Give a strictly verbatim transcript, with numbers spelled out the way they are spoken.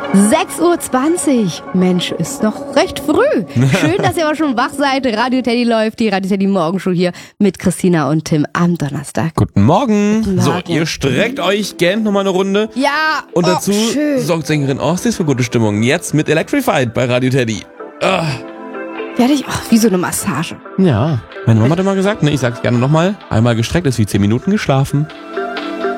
sechs Uhr zwanzig. Mensch, ist noch recht früh. Schön, dass ihr aber schon wach seid. Radio Teddy läuft, die Radio Teddy Morgenshow hier mit Christina und Tim am Donnerstag. Guten Morgen. Guten So, Morgen. ihr streckt euch gern nochmal eine Runde. Ja, Und oh, dazu schön. sorgt Sängerin Ostis für gute Stimmung. Jetzt mit Electrified bei Radio Teddy. Ah. Fertig? Oh, wie so eine Massage. Ja, meine Mama hat immer gesagt, ne, ich sag's gerne nochmal, einmal gestreckt ist wie zehn Minuten geschlafen.